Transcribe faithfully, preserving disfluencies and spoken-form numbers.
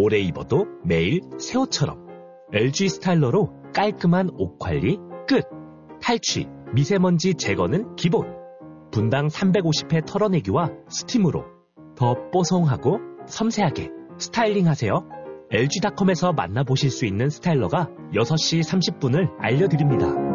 오래 입어도 매일 새 옷처럼. 엘지 스타일러로 깔끔한 옷 관리 끝. 탈취, 미세먼지 제거는 기본. 분당 삼백오십 회 털어내기와 스팀으로 더 뽀송하고 섬세하게 스타일링 하세요. 엘지닷컴에서 만나보실 수 있는 스타일러가 여섯 시 삼십 분을 알려드립니다.